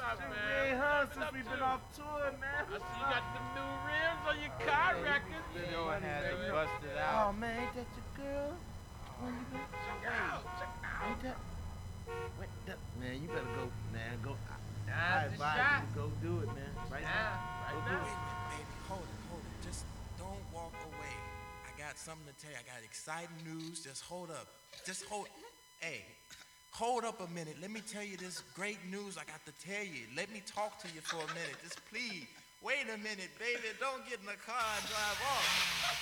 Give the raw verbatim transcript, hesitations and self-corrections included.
up, Shit, man? we ain't heard What's since up, we been dude? off tour, man. I see you got the new rims on your car record. Yo had it man. busted Oh out. man, ain't that your girl? When you been? Check it out. Check it out. Ain't that? Wait, that, man, you better go, man. Go. I, I Now's the advise shot. you to go do it, man. Right Now, now. right Go now. do Wait it. a minute, baby. Hold it, hold it. Just don't walk away. I got something to tell you. I got exciting news. Just hold up. Just hold. Hey, hold up a minute. Let me tell you this great news I got to tell you. Let me talk to you for a minute. Just please. Wait a minute, baby. Don't get in the car and drive off.